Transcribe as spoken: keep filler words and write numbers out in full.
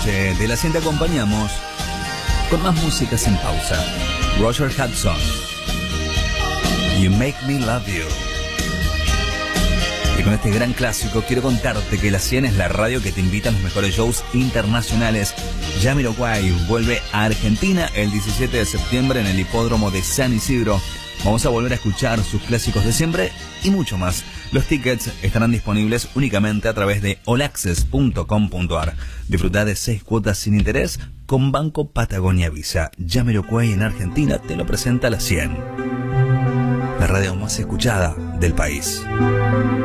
noche de la cien te acompañamos con más música sin pausa. Roger Hudson, You Make Me Love You. Y con este gran clásico quiero contarte que la cien es la radio que te invita a los mejores shows internacionales. Jamiroquai vuelve a Argentina el diecisiete de septiembre en el hipódromo de San Isidro. Vamos a volver a escuchar sus clásicos de siempre y mucho más. Los tickets estarán disponibles únicamente a través de all access punto com punto a r. Disfruta de seis cuotas sin interés con Banco Patagonia Visa. Jamiroquai en Argentina te lo presenta la cien. La radio más escuchada del país.